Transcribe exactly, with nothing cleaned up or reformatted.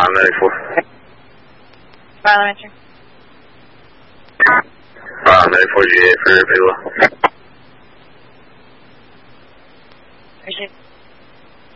那里说。 Father answer. 啊，那里说句分日配合。 Appreciate it.